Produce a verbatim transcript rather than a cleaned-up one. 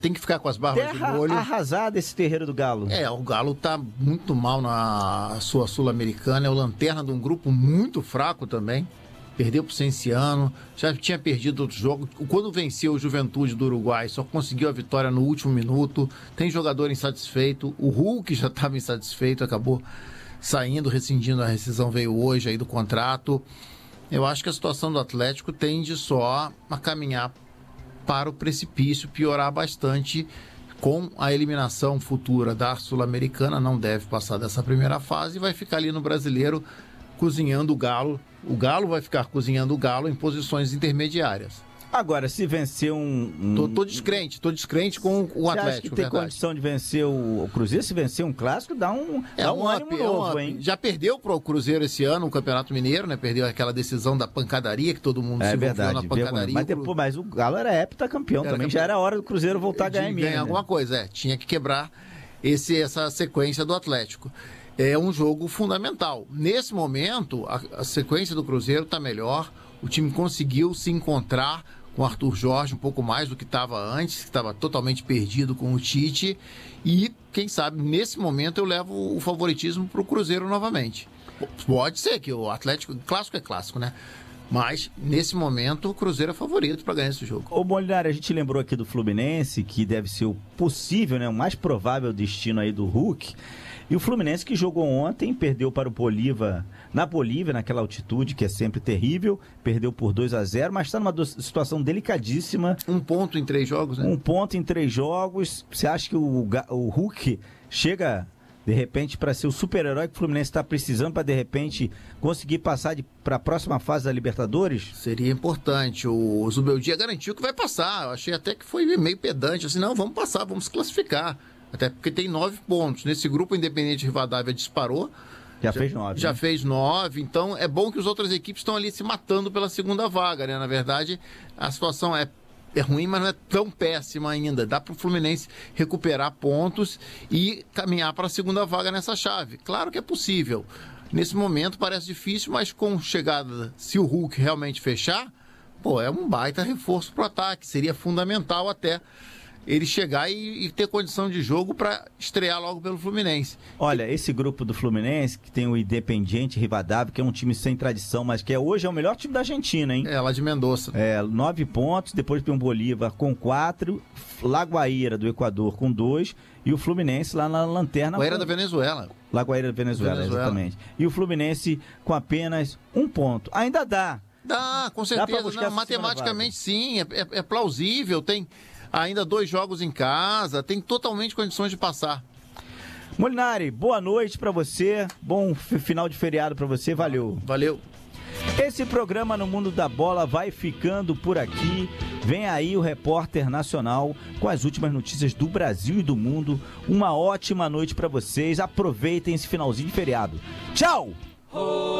tem que ficar com as barbas Terra de molho. arrasada esse terreiro do Galo. É, o Galo tá muito mal na sua Sul-Americana, é o lanterna de um grupo muito fraco também. Perdeu pro Cienciano, já tinha perdido outro jogo. Quando venceu o Juventude do Uruguai, só conseguiu a vitória no último minuto. Tem jogador insatisfeito. O Hulk já estava insatisfeito, acabou saindo, rescindindo a rescisão, veio hoje aí do contrato. Eu acho que a situação do Atlético tende só a caminhar para o precipício, piorar bastante com a eliminação futura da Sul-Americana. Não deve passar dessa primeira fase e vai ficar ali no Brasileiro cozinhando o Galo. O Galo vai ficar cozinhando o Galo em posições intermediárias. Agora, se vencer um... um... Tô, tô descrente, tô descrente com o Você Atlético, acha que tem verdade. condição de vencer o, o Cruzeiro? Se vencer um clássico, dá um, É dá um, um ânimo up, é um novo, up. hein? Já perdeu pro Cruzeiro esse ano o Campeonato Mineiro, né? Perdeu aquela decisão da pancadaria, que todo mundo É se envolveu verdade. na pancadaria. Mas, depois, mas o Galo era heptacampeão Era também. campeão. Já era hora do Cruzeiro voltar a ganhar em De Minas. ganhar né? alguma coisa, é. Tinha que quebrar esse, essa sequência do Atlético. É um jogo fundamental. Nesse momento, a, a sequência do Cruzeiro está melhor. O time conseguiu se encontrar com o Arthur Jorge um pouco mais do que estava antes, que estava totalmente perdido com o Tite. E, quem sabe, nesse momento eu levo o favoritismo para o Cruzeiro novamente. Pode ser que o Atlético... Clássico é clássico, né? Mas, nesse momento, o Cruzeiro é favorito para ganhar esse jogo. Ô, Molinari, a gente lembrou aqui do Fluminense, que deve ser o possível, né, o mais provável destino aí do Hulk. E o Fluminense que jogou ontem, perdeu para o Bolívar, na Bolívia, naquela altitude que é sempre terrível, perdeu por dois a zero, mas está numa do- situação delicadíssima. Um ponto em três jogos, né? Um ponto em três jogos. Você acha que o, Ga- o Hulk chega, de repente, para ser o super-herói que o Fluminense está precisando para, de repente, conseguir passar para a próxima fase da Libertadores? Seria importante. O Zubeldia garantiu que vai passar. Eu achei até que foi meio pedante. Assim, não, vamos passar, vamos se classificar. Até porque tem nove pontos. Nesse grupo, o Independente Rivadavia disparou. Já, já fez nove. Já né? fez nove. Então, é bom que as outras equipes estão ali se matando pela segunda vaga, né? Na verdade, a situação é, é ruim, mas não é tão péssima ainda. Dá para o Fluminense recuperar pontos e caminhar para a segunda vaga nessa chave. Claro que é possível. Nesse momento parece difícil, mas com chegada, se o Hulk realmente fechar, pô, é um baita reforço para o ataque. Seria fundamental até ele chegar e, e ter condição de jogo para estrear logo pelo Fluminense. Olha, esse grupo do Fluminense, que tem o Independiente Rivadavia, que é um time sem tradição, mas que é, hoje é o melhor time da Argentina, hein? É, lá de Mendoza. É, nove pontos, depois tem o Bolívar com quatro, Lagoaíra do Equador com dois, e o Fluminense lá na lanterna... Lagoaíra com... da Venezuela. Lagoaíra da Venezuela, Venezuela, exatamente. E o Fluminense com apenas um ponto. Ainda dá. Dá, com Dá certeza. pra buscar Não, essa matematicamente sim, é, é, é plausível, tem ainda dois jogos em casa, tem totalmente condições de passar. Molinari, boa noite pra você, bom f- final de feriado pra você, valeu. Valeu. Esse programa No Mundo da Bola vai ficando por aqui. Vem aí o Repórter Nacional com as últimas notícias do Brasil e do mundo. Uma ótima noite pra vocês, aproveitem esse finalzinho de feriado. Tchau!